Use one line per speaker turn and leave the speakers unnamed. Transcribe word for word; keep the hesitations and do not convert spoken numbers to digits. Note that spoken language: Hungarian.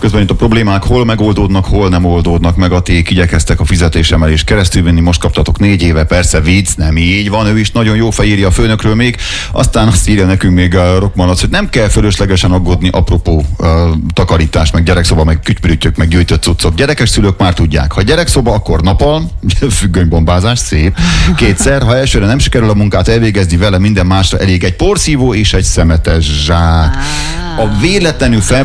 Közben itt a problémák hol megoldódnak, hol nem oldódnak meg. A ték igyekeztek a fizetésemelés keresztülvinni, most kaptatok négy éve, persze vicc, nem így van, ő is nagyon jó fejírja a főnökről még. Aztán azt írja nekünk még a Rockmalac, hogy nem kell fölöslegesen aggódni apropó uh, takarítás, meg gyerekszoba, meg kütypürüttyök, meg gyűjtött cuccok. Gyerekes szülők már tudják, ha gyerekszoba, akkor napalm, függönybombázás, szép. Kétszer, ha elsőre nem sikerül a munkát elvégezni vele, minden másra elég egy porszívó és egy szemetes zsák. A véletlenül fel